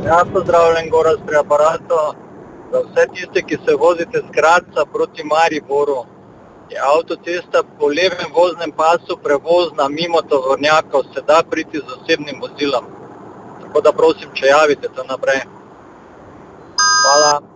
Ja, pozdravljen, Gorazd pri aparatu. Za vse tiste, ki se vozite z Gradca proti Mariboru, je avtocesta po levem voznem pasu prevozna mimo tovornjakov, se da priti z osebnim vozilom. Tako da prosim, če javite to naprej. Hvala.